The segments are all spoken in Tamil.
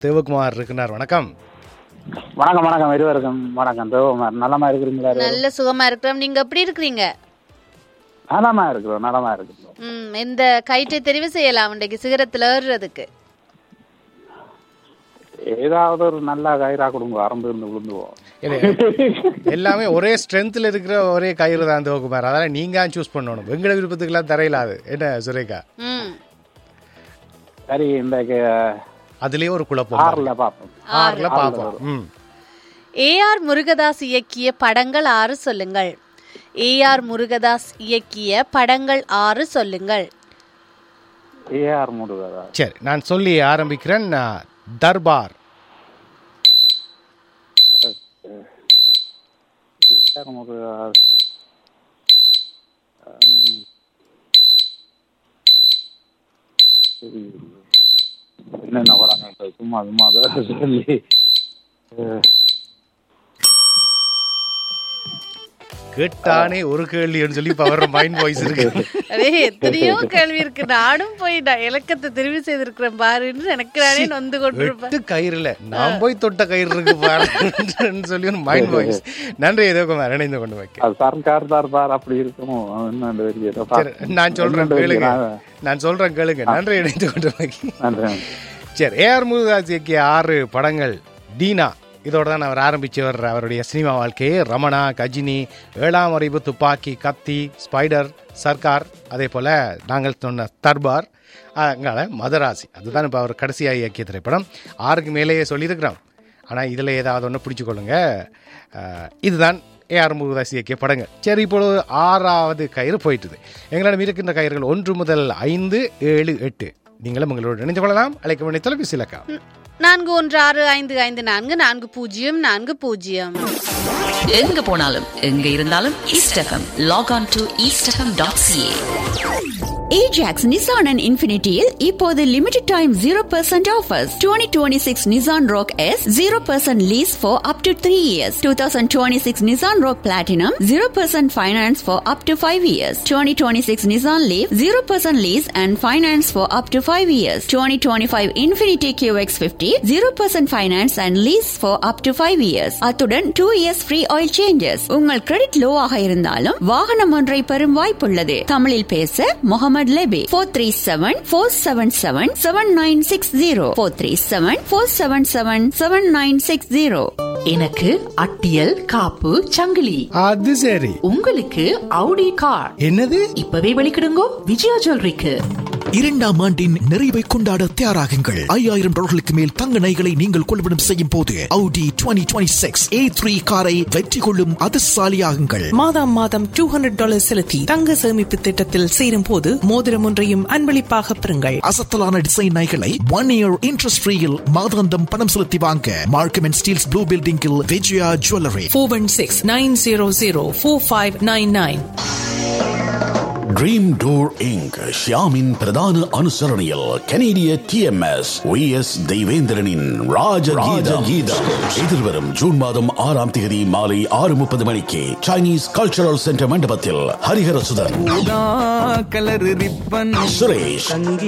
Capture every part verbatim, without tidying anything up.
தேவகுமார் இருக்கிறார். வணக்கம். வணக்கம் வணக்கம் இருவருக்கும் வணக்கம். தேவகுமார் நலமா இருக்கிறீங்களா? நல்ல சுகமா இருக்கிறோம். நீங்க எப்படி இருக்கிறீங்க? நலமா இருக்கிறோம் நலமா இருக்கிறோம். ம் இந்த கயிற்றை தெரிவு செய்யலாம் இன்றைக்கு சிகரத்துல ஏறுறதுக்கு. ஏதாவது ஒரு நல்ல கயிறா கொடுங்க, ஆரம்பு இருந்து விழுந்துவோம். எல்லாமே ஒரே ஸ்ட்ரென்த்ல இருக்கிற ஒரே கயிறு தான் தேவகுமார். அதெல்லாம் நீங்க சூஸ் பண்ணணும். எங்கள விருப்பத்துக்கெல்லாம் தரையிலாது. என்ன சுரேகா? சரி, இந்த அதுலயே ஒரு குழப்பம். ஆறுல பாப்போம். ஆறுல பாப்போம். ஏ ஆர் முருகதாஸ் இயக்கிய படங்கள் ஆறு சொல்லுங்கள். ஏ ஆர் முருகதாஸ் இயக்கிய படங்கள் ஆறு சொல்லுங்கள். A R Murugadoss. சரி, நான் சொல்லி ஆரம்பிக்கிறேன். தர்பார். என்னென்ன படங்கள் சும்மா சும்மா சொல்லி கேட்டானே ஒரு கேள்வின்னு சொல்லி பவர் மைண்ட் வாய்ஸ் இருக்கு. அதே எத்தனையோ கேள்வி இருக்கு. நானும் போய் இலக்கத்தை தெரிவு செய்திருக்கிறேன் பாருன்னு எனக்கு நானே நொந்து கொண்டிருப்பேன். கயிறுல நான் போய் தொட்ட கயிறு இருக்கு பாருன்னு சொல்லி மைண்ட் வாய்ஸ். நன்றி தேவகுமார், இணைந்து கொண்டு வைக்க. சர்க்கார் தர்பார் அப்படி இருக்கணும். நான் சொல்றேன் கேளுங்க, நான் சொல்றேன் கேளுங்க. நன்றி, இணைந்து கொண்டு வைக்க. சரி, ஏ ஆர் முருகதாஸ் இயக்கிய ஆறு படங்கள். தீனா, இதோட தான் அவர் ஆரம்பிச்சவர் அவருடைய சினிமா வாழ்க்கையே. ரமணா, கஜினி, ஏழாம் அறிவு, துப்பாக்கி, கத்தி, ஸ்பைடர், சர்க்கார், அதே போல் நாங்கள் சொன்ன தர்பார், அங்கால மதராசி. அதுதான் இப்போ அவர் கடைசியாக இயக்கிய திரைப்படம். ஆறுக்கு மேலேயே சொல்லியிருக்கிறோம். ஆனால் இதில் ஏதாவது ஒன்று பிடிச்சிக்கொள்ளுங்க. இதுதான் ஏ ஆர் முருகதாஸ் இயக்கிய படங்கள். சரி, இப்பொழுது ஆறாவது கயிறு போயிட்டுது. எங்களிடம் இருக்கின்ற கயிறுகள் ஒன்று முதல் ஐந்து, ஏழு, எட்டு. நீங்களும் உங்களோடு இணைந்து கொள்ளலாம். அழைக்க வேண்டிய தொலைபேசி இலக்கம் நான்கு ஒன்று ஆறு ஐந்து ஐந்து நான்கு நான்கு பூஜ்ஜியம் நான்கு பூஜ்ஜியம். எங்க போனாலும் எங்க இருந்தாலும் east FM. Lock on to east FM dot CA. Ajax Nissan and Infinityயில் இப்போது limited time zero percent offers. twenty twenty-six Nissan Rogue S zero percent lease for up to three years. twenty twenty-six Nissan Rogue Platinum zero percent finance for up to five years. twenty twenty-six Nissan Leaf zero percent lease and finance for up to five years. twenty twenty-five Infinity Q X fifty zero percent finance and lease for up to five years. அத்துடன் two years free oil changes. உங்கள் கிரெடிட் லோ ஆக இருந்தாலும் வாகனம் ஒன்றை பெறும் வாய்ப்புள்ளது. தமிழில் பேச Mohammed Lebbe. four three seven four seven seven seven nine six zero four three seven four seven seven seven nine six zero. எனக்கு அட்டியல் காப்பு சங்கிலி. அது சரி. உங்களுக்கு அவுடி கார். என்னது? இப்பவே வெளிக்கிடுங்கோ விஜயா ஜுவல்லரிக்கு. இரண்டாம் ஆண்டின் நிறைவை கொண்டாட தயாராகுங்கள். ஐயாயிரம் டாலர்களுக்கு மேல் தங்க நகைகளை நீங்கள் கொள்வனம் செய்யும் போது Audi twenty twenty-six A three காரை வெற்றி கொள்ளும் அதிர்ஷ்டசாலியாகுங்கள். மாதம் மாதம் two hundred dollars செலுத்தி தங்க சேமிப்பு திட்டத்தில் சேரும் போது மோதிரம் ஒன்றையும் அன்பளிப்பாக பெறுங்கள். அசத்தலான டிசைன் நகைகளை ஒன் இயர் இன்ட்ரெஸ்ட் ஃப்ரீயில் மாதாந்தம் பணம் செலுத்தி வாங்க மார்க்கம் அண்ட் ஸ்டீல்ஸ் ப்ளூ பில்டிங்கில் Vijaya jewellery. four one six nine zero zero four five nine nine. Dream door ink ஷியாமின் பிரதான அனுசரணையில் கனேடிய D M S V S தெய்வேந்திரனின் ராஜகீதம் எதிர்வரும் ஜூன் மாதம் ஆறாம் தேதி மாலை ஆறு முப்பது மணிக்கு சைனீஸ் கல்ச்சரல் சென்டர் மண்டபத்தில் ஹரிஹரசுதன், சுரேஷ்,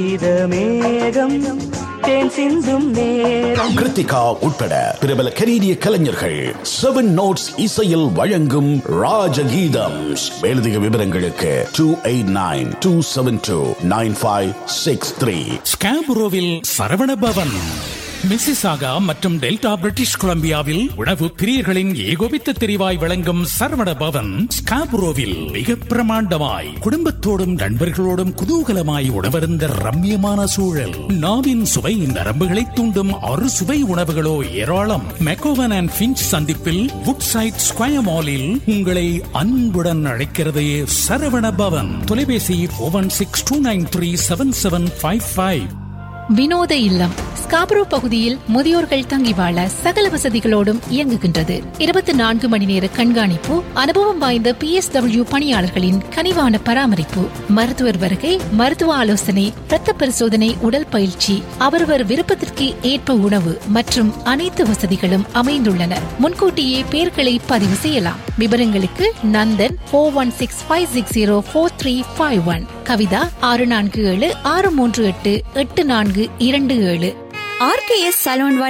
கிருத்திகா உட்பட பிரபல கனேடிய கலைஞர்கள் செவன் நோட்ஸ் இசையில் வழங்கும் ராஜகீதம். மேலதிக விவரங்களுக்கு two eight nine two seven two nine five six three. ஸ்காபுரோவில் Saravana Pawan, Mississauga மற்றும் டெல்டா பிரிட்டிஷ் கொலம்பியாவில் உணவு பிரியர்களின் ஏகோபித்த தெரிவாய் வழங்கும் சரவண பவன் ஸ்காபுரோவில் மிக பிரமாண்டமாய் குடும்பத்தோடும் நண்பர்களோடும் குதூகலமாய் உணவருந்த ரம்யமான சூழல். நாவின் சுவை நரம்புகளை தூண்டும் அறு சுவை உணவுகளோ ஏராளம். மெக்கோவன் அண்ட் பிஞ்ச் சந்திப்பில் வுட் சைட் ஸ்கொயர் மாலில் உங்களை அன்புடன் அழைக்கிறது சரவண பவன். தொலைபேசி four one six two nine three seven seven five five. வினோத இல்லம் ஸ்காபரோ பகுதியில் முதியோர்கள் தங்கி வாழ சகல வசதிகளோடும் இயங்குகின்றது. இருபத்தி நான்கு மணி நேர கண்காணிப்பு, அனுபவம் வாய்ந்த பி எஸ் டபிள்யூ பணியாளர்களின் கனிவான பராமரிப்பு, மருத்துவர் வருகை, மருத்துவ ஆலோசனை, இரத்த பரிசோதனை, உடல் பயிற்சி, அவரவர் விருப்பத்திற்கு ஏற்ப உணவு மற்றும் அனைத்து வசதிகளும் அமைந்துள்ளன. முன்கூட்டியே பெயர்களை பதிவு செய்யலாம். விவரங்களுக்கு Nandan four one six five six zero போர் த்ரீ ஃபைவ் ஒன், கவிதா ஆறு நான்கு ஏழு ஆறு மூன்று எட்டு எட்டு நான்கு இரண்டு ஏழு. R K S salon